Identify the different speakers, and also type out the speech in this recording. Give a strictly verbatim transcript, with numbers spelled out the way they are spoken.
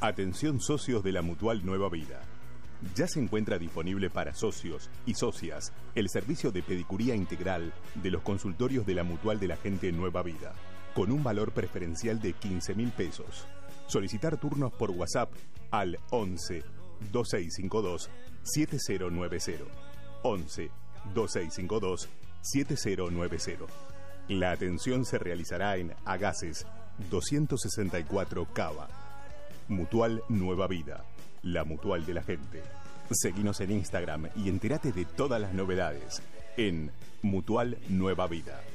Speaker 1: Atención socios de la Mutual Nueva Vida. Ya se encuentra disponible para socios y socias el servicio de pedicuría integral de los consultorios de la Mutual de la Gente Nueva Vida, con un valor preferencial de quince mil pesos. Solicitar turnos por WhatsApp al once, dos seis cinco dos, siete cero nueve cero. once, dos seis cinco dos, siete cero nueve cero. La atención se realizará en Agaces doscientos sesenta y cuatro Cava. Mutual Nueva Vida, la Mutual de la Gente. Seguinos en Instagram y entérate de todas las novedades en Mutual Nueva Vida.